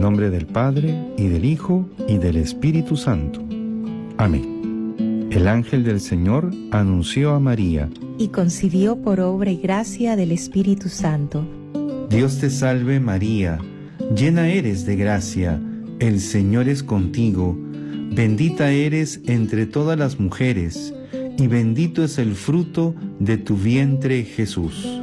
nombre del Padre, y del Hijo, y del Espíritu Santo. Amén. El ángel del Señor anunció a María, y concibió por obra y gracia del Espíritu Santo. Dios te salve María, llena eres de gracia, el Señor es contigo, bendita eres entre todas las mujeres, y bendito es el fruto de tu vientre, Jesús.